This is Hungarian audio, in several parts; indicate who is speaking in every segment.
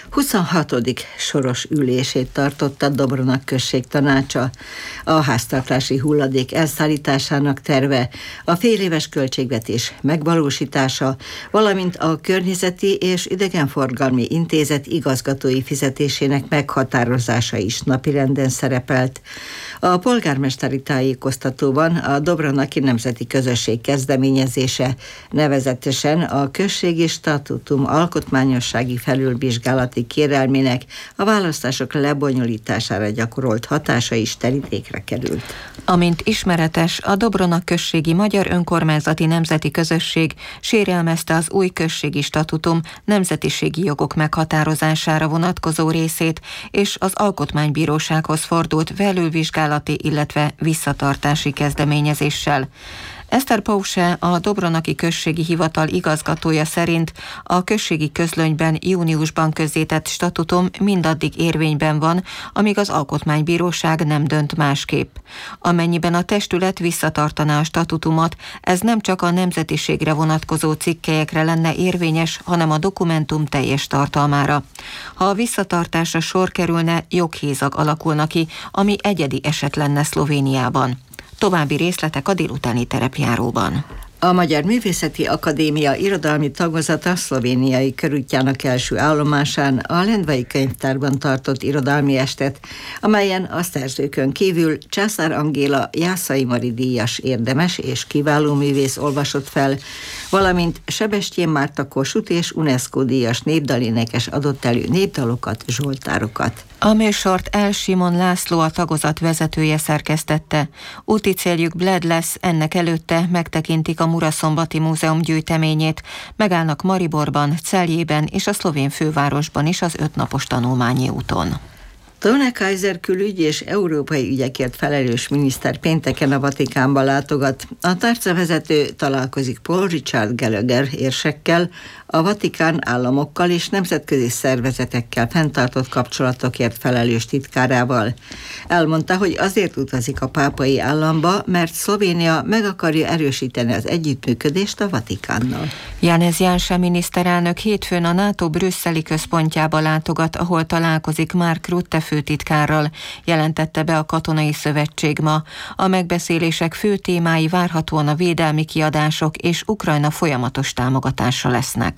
Speaker 1: 26. soros ülését tartotta Dobronak község tanácsa. A háztartási hulladék elszállításának terve, a féléves költségvetés megvalósítása, valamint a Környezeti és Idegenforgalmi Intézet igazgatói fizetésének meghatározása is napirenden szerepelt. A polgármesteri tájékoztatóban a Dobronaki Nemzeti Közösség kezdeményezése, nevezetesen a községi statutum alkotmányossági felülvizsgálati kérelmének a választások lebonyolítására gyakorolt hatása is terítékre került.
Speaker 2: Amint ismeretes, a Dobronak községi Magyar Önkormányzati Nemzeti Közösség sérelmezte az új községi statutum nemzetiségi jogok meghatározására vonatkozó részét, és az Alkotmánybírósághoz fordult felülvizsgálati, illetve visszatartási kezdeményezéssel. Eszter Pause, a Dobronaki Községi Hivatal igazgatója szerint a községi közlönyben júniusban közzétett statutum mindaddig érvényben van, amíg az Alkotmánybíróság nem dönt másképp. Amennyiben a testület visszatartaná a statutumot, ez nem csak a nemzetiségre vonatkozó cikkelyekre lenne érvényes, hanem a dokumentum teljes tartalmára. Ha a visszatartásra sor kerülne, joghézag alakulna ki, ami egyedi eset lenne Szlovéniában. További részletek a délutáni terepjáróban.
Speaker 1: A Magyar Művészeti Akadémia irodalmi tagozata szlovéniai körútjának első állomásán a Lendvai Könyvtárban tartott irodalmi estet, amelyen a szerzőkön kívül Császár Angéla Jászai Mari díjas érdemes és kiváló művész olvasott fel, valamint Sebestyén Márta Kossuth és UNESCO díjas népdalénekes adott elő népdalokat, zsoltárokat.
Speaker 2: A műsort L. Simon László, a tagozat vezetője szerkesztette. Úti céljuk Bled lesz, ennek előtte megtekintik a Muraszombati Múzeum gyűjteményét, megállnak Mariborban, Celjében és a szlovén fővárosban is az 5 napos tanulmányi úton.
Speaker 1: Tone Kaiser külügy és európai ügyekért felelős miniszter pénteken a Vatikánba látogat. A tárcavezető találkozik Paul Richard Gallagher érsekkel, a Vatikán államokkal és nemzetközi szervezetekkel fenntartott kapcsolatokért felelős titkárával. Elmondta, hogy azért utazik a pápai államba, mert Szlovénia meg akarja erősíteni az együttműködést a Vatikánnal.
Speaker 2: Janez Janša miniszterelnök hétfőn a NATO brüsszeli központjába látogat, ahol találkozik Mark Rutte főtitkárral, jelentette be a Katonai Szövetség ma. A megbeszélések fő témái várhatóan a védelmi kiadások és Ukrajna folyamatos támogatása lesznek.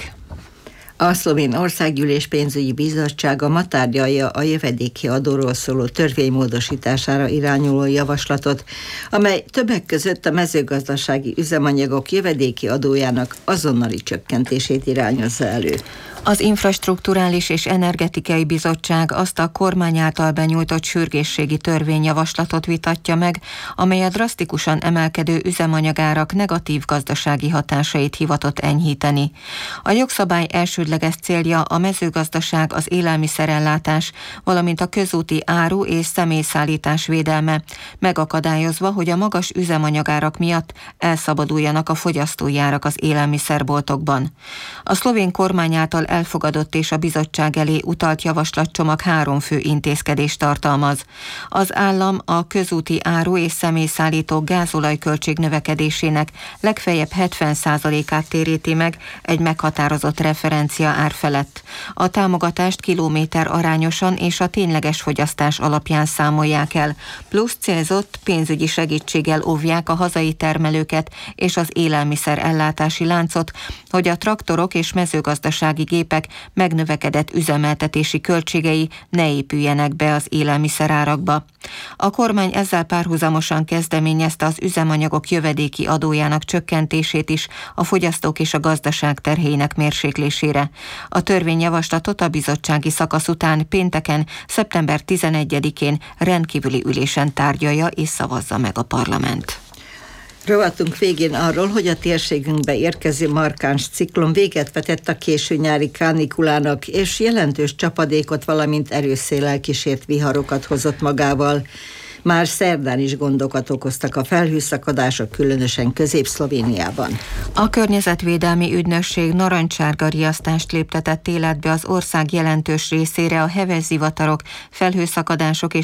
Speaker 1: A Szlovén Országgyűlés pénzügyi bizottsága ma tárgyalja a jövedéki adóról szóló törvénymódosítására irányuló javaslatot, amely többek között a mezőgazdasági üzemanyagok jövedéki adójának azonnali csökkentését irányozza elő.
Speaker 2: Az Infrastrukturális és Energetikai Bizottság azt a kormány által benyújtott sürgésségi törvényjavaslatot vitatja meg, amely a drasztikusan emelkedő üzemanyagárak negatív gazdasági hatásait hivatott enyhíteni. A jogszabály elsődleges célja a mezőgazdaság, az élelmiszerellátás, valamint a közúti áru- és személyszállítás védelme, megakadályozva, hogy a magas üzemanyagárak miatt elszabaduljanak a fogyasztói árak az élelmiszerboltokban. A szlovén kormány által elfogadott és a bizottság elé utalt javaslatcsomag 3 fő intézkedést tartalmaz. Az állam a közúti áru- és személyszállítók gázolajköltség növekedésének legfeljebb 70%-át téríti meg egy meghatározott referencia ár felett. A támogatást kilométer arányosan és a tényleges fogyasztás alapján számolják el, plusz célzott pénzügyi segítséggel óvják a hazai termelőket és az élelmiszer ellátási láncot, hogy a traktorok és mezőgazdasági gépek megnövekedett üzemeltetési költségei ne épüljenek be az élelmiszerárakba. A kormány ezzel párhuzamosan kezdeményezte az üzemanyagok jövedéki adójának csökkentését is a fogyasztók és a gazdaság terhéinek mérséklésére. A törvényjavaslatot a bizottsági szakasz után pénteken, szeptember 11-én rendkívüli ülésen tárgyalja és szavazza meg a parlament.
Speaker 1: Rovatunk végén arról, hogy a térségünkbe érkező markáns ciklon véget vetett a késő nyári kánikulának, és jelentős csapadékot, valamint erős széllel kísért viharokat hozott magával. Már szerdán is gondokat okoztak a felhőszakadások, különösen Közép-Szlovéniában.
Speaker 2: A Környezetvédelmi Ügynökség narancsárga riasztást léptetett életbe az ország jelentős részére a heves zivatarok, felhőszakadások és